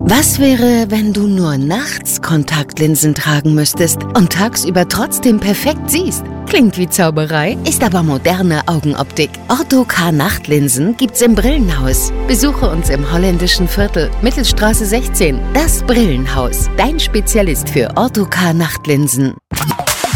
Was wäre, wenn du nur nachts Kontaktlinsen tragen müsstest und tagsüber trotzdem perfekt siehst? Klingt wie Zauberei, ist aber moderne Augenoptik. Ortho-K-Nachtlinsen gibt's im Brillenhaus. Besuche uns im holländischen Viertel, Mittelstraße 16. Das Brillenhaus, dein Spezialist für Ortho-K-Nachtlinsen.